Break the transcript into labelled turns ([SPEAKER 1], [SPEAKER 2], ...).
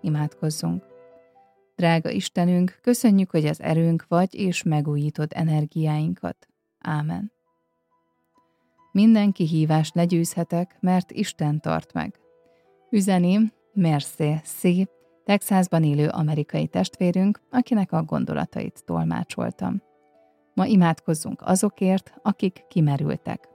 [SPEAKER 1] Imádkozzunk. Drága Istenünk, köszönjük, hogy az erőnk vagy, és megújítod energiáinkat. Ámen. Minden kihívást legyőzhetek, mert Isten tart meg. Üzeni Mercy C., Texasban élő amerikai testvérünk, akinek a gondolatait tolmácsoltam. Ma imádkozzunk azokért, akik kimerültek.